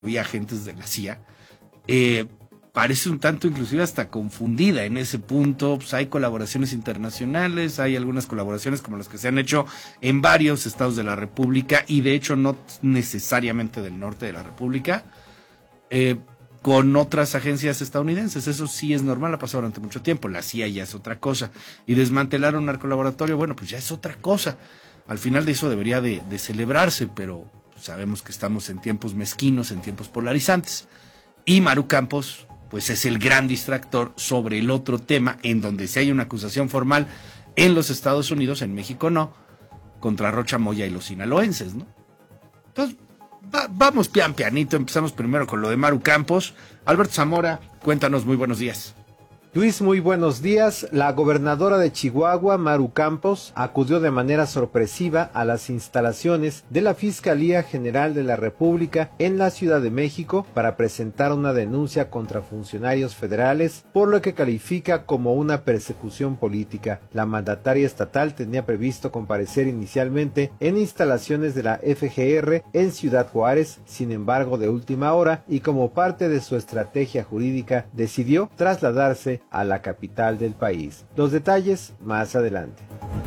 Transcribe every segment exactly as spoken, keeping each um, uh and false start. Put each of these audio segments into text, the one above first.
había agentes de la C I A, eh, parece un tanto inclusive hasta confundida en ese punto. Pues hay colaboraciones internacionales, hay algunas colaboraciones como las que se han hecho en varios estados de la República y de hecho no necesariamente del norte de la República, eh, con otras agencias estadounidenses. Eso sí es normal, ha pasado durante mucho tiempo. La C I A ya es otra cosa. Y desmantelar un narcolaboratorio, bueno, pues ya es otra cosa. Al final de eso debería de, de celebrarse, pero sabemos que estamos en tiempos mezquinos, en tiempos polarizantes. Y Maru Campos, pues es el gran distractor sobre el otro tema, en donde si hay una acusación formal en los Estados Unidos, en México no, contra Rocha Moya y los sinaloenses, ¿no? Entonces, va, vamos pian pianito, empezamos primero con lo de Maru Campos. Alberto Zamora, cuéntanos, muy buenos días. Luis, muy buenos días. La gobernadora de Chihuahua, Maru Campos, acudió de manera sorpresiva a las instalaciones de la Fiscalía General de la República en la Ciudad de México para presentar una denuncia contra funcionarios federales por lo que califica como una persecución política. La mandataria estatal tenía previsto comparecer inicialmente en instalaciones de la F G R en Ciudad Juárez, sin embargo, de última hora y como parte de su estrategia jurídica, decidió trasladarse a la capital del país. Los detalles más adelante.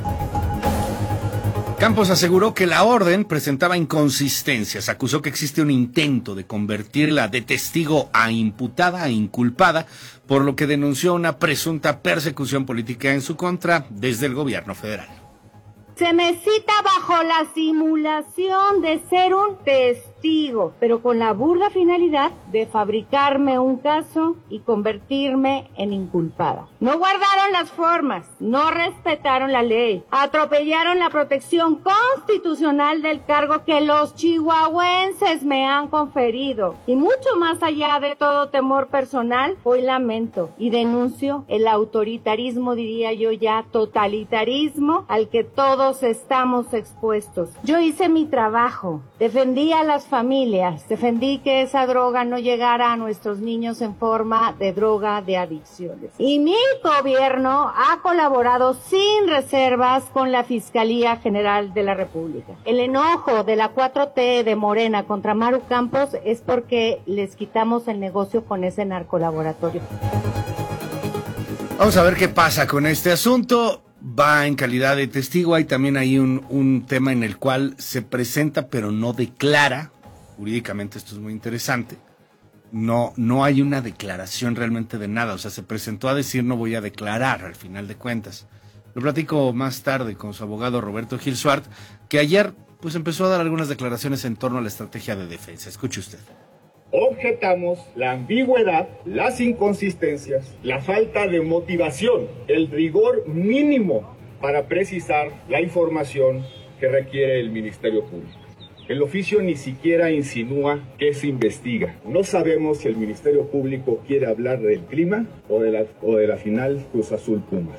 Campos aseguró que la orden presentaba inconsistencias, acusó que existe un intento de convertirla de testigo a imputada a inculpada, por lo que denunció una presunta persecución política en su contra desde el gobierno federal. Se me cita bajo la simulación de ser un testigo, pero con la burda finalidad de fabricarme un caso y convertirme en inculpada. No guardaron las formas, no respetaron la ley, atropellaron la protección constitucional del cargo que los chihuahuenses me han conferido. Y mucho más allá de todo temor personal, hoy lamento y denuncio el autoritarismo, diría yo ya, totalitarismo al que todos estamos expuestos. Yo hice mi trabajo, defendí a las familias, defendí que esa droga no llegara a nuestros niños en forma de droga de adicciones. Y mi gobierno ha colaborado sin reservas con la Fiscalía General de la República. El enojo de la cuatro T de Morena contra Maru Campos es porque les quitamos el negocio con ese narcolaboratorio. Vamos a ver qué pasa con este asunto. Va en calidad de testigo. Hay también ahí un, un tema en el cual se presenta pero no declara. Jurídicamente esto es muy interesante. No, no hay una declaración realmente de nada. O sea, se presentó a decir no voy a declarar al final de cuentas. Lo platico más tarde con su abogado Roberto Gil Suart, que ayer pues empezó a dar algunas declaraciones en torno a la estrategia de defensa. Escuche usted. Objetamos la ambigüedad, las inconsistencias, la falta de motivación, el rigor mínimo para precisar la información que requiere el Ministerio Público. El oficio ni siquiera insinúa que se investiga. No sabemos si el Ministerio Público quiere hablar del clima o de la, o de la final Cruz Azul Pumas.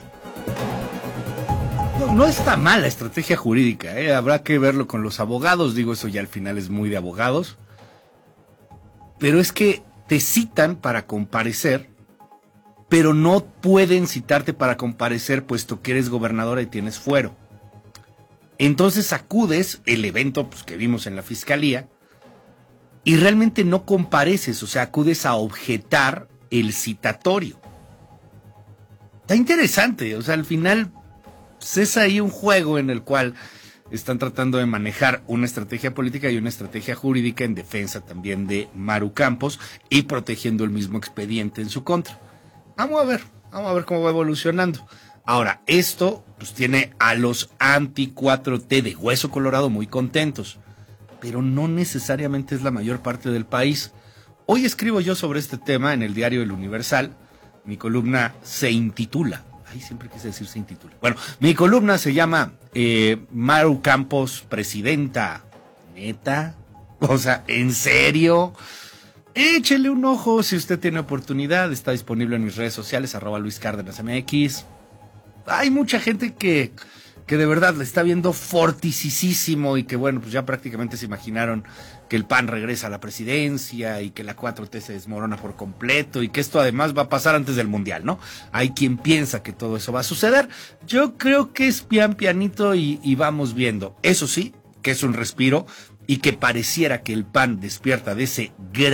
No, no está mal la estrategia jurídica, ¿eh? Habrá que verlo con los abogados. Digo, eso ya al final es muy de abogados. Pero es que te citan para comparecer, pero no pueden citarte para comparecer puesto que eres gobernadora y tienes fuero. Entonces acudes, el evento pues, que vimos en la fiscalía, y realmente no compareces, o sea, acudes a objetar el citatorio. Está interesante, o sea, al final pues, es ahí un juego en el cual están tratando de manejar una estrategia política y una estrategia jurídica en defensa también de Maru Campos y protegiendo el mismo expediente en su contra. Vamos a ver, vamos a ver cómo va evolucionando. Ahora, esto pues tiene a los anti cuatro T de Hueso Colorado muy contentos, pero no necesariamente es la mayor parte del país. Hoy escribo yo sobre este tema en el diario El Universal. Mi columna se intitula... Ay, siempre quise decir se intitula. Bueno, mi columna se llama eh, Maru Campos, presidenta. ¿Neta? O sea, ¿en serio? Échele un ojo si usted tiene oportunidad. Está disponible en mis redes sociales, arroba Luis Cárdenas M X. Hay mucha gente que, que de verdad le está viendo fortisísimo y que, bueno, pues ya prácticamente se imaginaron que el P A N regresa a la presidencia y que la cuatro T se desmorona por completo y que esto además va a pasar antes del Mundial, ¿no? Hay quien piensa que todo eso va a suceder. Yo creo que es pian pianito y, y vamos viendo. Eso sí, que es un respiro y que pareciera que el P A N despierta de ese gran